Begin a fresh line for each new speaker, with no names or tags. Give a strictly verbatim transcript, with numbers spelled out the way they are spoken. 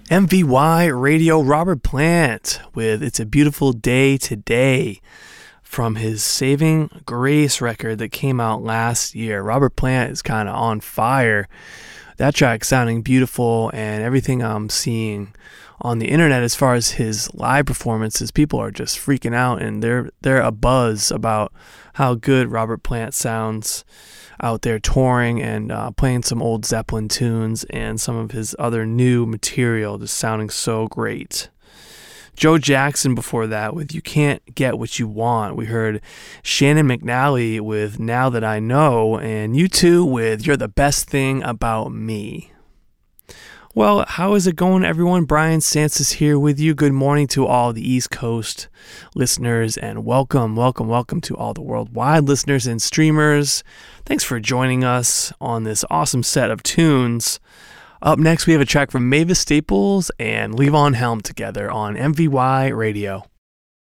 M V Y Radio, Robert Plant with It's a Beautiful Day Today from his Saving Grace record that came out last year. Robert Plant is kind of on fire. That track sounding beautiful, and everything I'm seeing on the internet as far as his live performances, people are just freaking out, and they're they're abuzz about how good Robert Plant sounds out there touring and uh, playing some old Zeppelin tunes and some of his other new material just sounding so great. Joe Jackson before that with You Can't Get What You Want. We heard Shannon McNally with Now That I Know, and U two with You're the Best Thing About Me. Well, how is it going, everyone? Brian Sansis here with you. Good morning to all the East Coast listeners, and welcome, welcome, welcome to all the worldwide listeners and streamers. Thanks for joining us on this awesome set of tunes. Up next, we have a track from Mavis Staples and Levon Helm together on M V Y Radio.